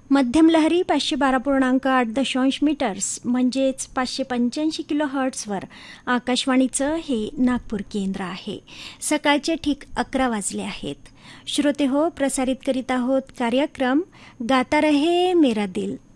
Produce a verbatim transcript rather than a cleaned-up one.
मध्यम लहरी पाचशे बारा पूर्णांक आठ दशांश मीटर्स म्हणजेच पाचशे पंच्याऐंशी किलो हर्ट्सवर आकाशवाणीचं हे नागपूर केंद्र आहे. सकाळचे ठीक अकरा वाजले आहेत. श्रोते हो, प्रसारित करीत आहोत कार्यक्रम गाता रहे मेरा दिल.